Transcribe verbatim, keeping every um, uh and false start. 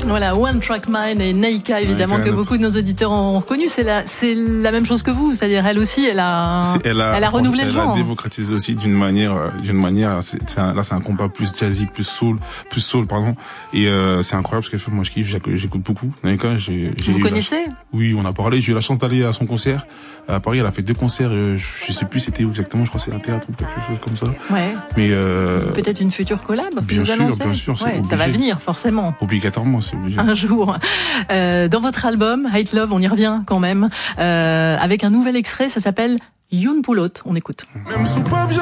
Voilà, One Track Mind et Naika, évidemment, Naika, que beaucoup de nos auditeurs ont reconnu. C'est la, c'est la même chose que vous. C'est-à-dire, elle aussi, elle a, elle a, elle a renouvelé le genre. Elle a démocratisé aussi d'une manière, d'une manière, c'est, c'est un, là, c'est un compas plus jazzy, plus soul, plus soul, pardon. Et, euh, c'est incroyable ce qu'elle fait. Moi, je kiffe, j'écoute beaucoup. Naika, j'ai, j'ai Vous connaissez? La... Oui, on a parlé. J'ai eu la chance d'aller à son concert. À Paris, elle a fait deux concerts. Je sais plus c'était où exactement. Je crois que c'est un théâtre ou quelque chose comme ça. Ouais. Mais, euh, peut-être une future collab. Bien sûr, annoncez. bien sûr. Ouais, ça va venir, forcément. Obligatoirement, c'est obligé. Un jour. Euh, dans votre album, Hate Love, on y revient quand même, euh, avec un nouvel extrait, ça s'appelle Youn Poulot. On écoute. Même sous